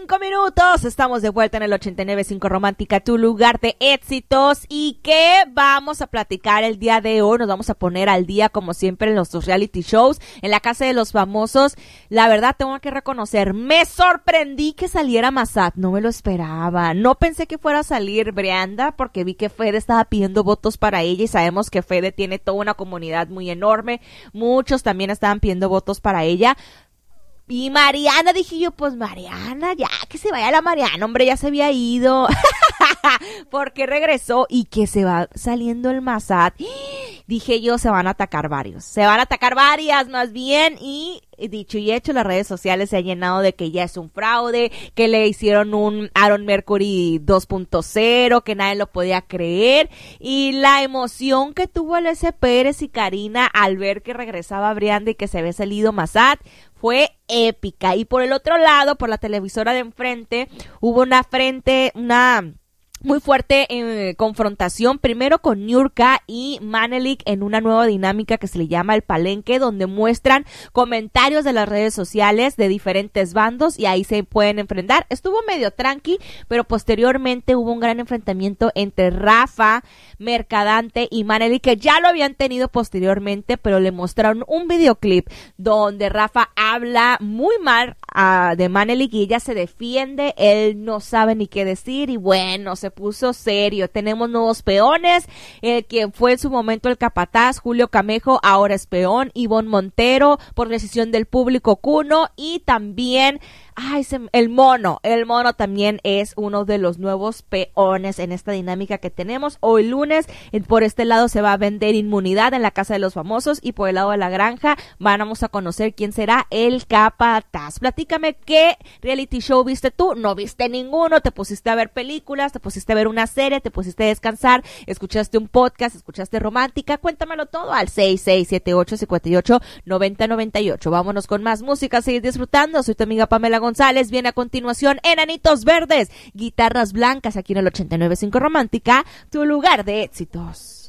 5 minutos. Estamos de vuelta en el 89.5 Romántica, tu lugar de éxitos. ¿Y qué vamos a platicar el día de hoy? Nos vamos a poner al día, como siempre, en nuestros reality shows, en la Casa de los Famosos. La verdad, tengo que reconocer, me sorprendí que saliera Mazat. No me lo esperaba. No pensé que fuera a salir Brianda, porque vi que Fede estaba pidiendo votos para ella y sabemos que Fede tiene toda una comunidad muy enorme. Muchos también estaban pidiendo votos para ella. Y Mariana, dije yo, pues Mariana, ya, que se vaya la Mariana, hombre, ya se había ido. Porque regresó y que se va saliendo el Mazat. Dije yo, se van a atacar varias más bien, y dicho y hecho, las redes sociales se han llenado de que ya es un fraude, que le hicieron un Aaron Mercury 2.0, que nadie lo podía creer, y la emoción que tuvo Alessia Pérez y Karina al ver que regresaba Brianda y que se había salido Mazat fue épica. Y por el otro lado, por la televisora de enfrente, hubo una muy fuerte confrontación, primero con Niurka y Manelik en una nueva dinámica que se le llama El Palenque, donde muestran comentarios de las redes sociales de diferentes bandos y ahí se pueden enfrentar. Estuvo medio tranqui, pero posteriormente hubo un gran enfrentamiento entre Rafa, Mercadante y Manelik, que ya lo habían tenido posteriormente, pero le mostraron un videoclip donde Rafa habla muy mal de Manelik y ella se defiende, él no sabe ni qué decir y bueno, se puso serio. Tenemos nuevos peones, que fue en su momento el capataz, Julio Camejo, ahora es peón, Ivonne Montero, por decisión del público, Cuno, y también el mono también es uno de los nuevos peones en esta dinámica que tenemos. Hoy lunes, por este lado se va a vender inmunidad en la Casa de los Famosos y por el lado de la granja vamos a conocer quién será el capataz. Platícame, ¿qué reality show viste tú? No viste ninguno, te pusiste a ver películas, te pusiste a ver una serie, te pusiste a descansar, escuchaste un podcast, escuchaste romántica, cuéntamelo todo al 6678589098. Vámonos con más música, seguir disfrutando. Soy tu amiga Pamela González. Viene a continuación Enanitos Verdes, Guitarras Blancas, aquí en el 89.5 Romántica, tu lugar de éxitos.